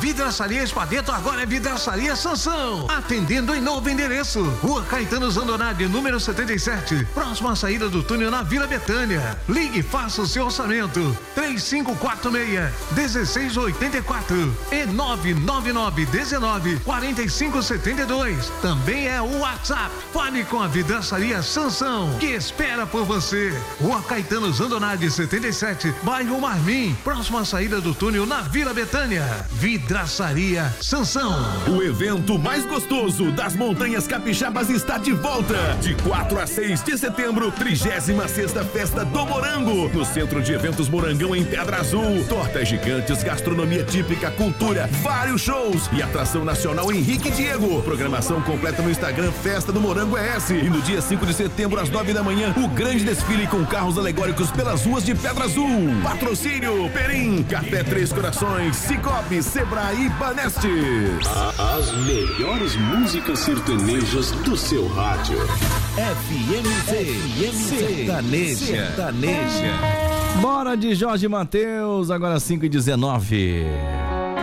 Vidraçaria Espadeto agora é Vidraçaria Sansão. Atendendo em novo endereço. Rua Caetano Zandonade, número 77. Próxima à saída do túnel na Vila Betânia. Ligue e faça o seu orçamento. 3546-1684 e 999-19-4572. Também é o WhatsApp. Fale com a Vidraçaria Sansão, que espera por você. Rua Caetano Zandonade, 77, bairro Marmim, próxima à saída do túnel na Vila Betânia. Vidraçaria Sansão. O evento mais gostoso das Montanhas Capixabas está de volta. De 4 a 6 de setembro, 36ª Festa do Morango, no Centro de Eventos Morangão, em Pedra Azul. Tortas gigantes, gastronomia típica, cultura, vários shows e atração nacional Henrique Diego. Programação completa no Instagram Festa do Morango ES. E no dia 5 de setembro, às 9 da manhã, o grande desfile com carros alegóricos pelas ruas de Pedra Azul. Patrocínio Perim, Café Três Corações, Cicobi, Sebrae e Baneste. As melhores músicas sertanejas do seu rádio. FMC Sertaneja. Bora de Jorge Mateus, agora 5h19.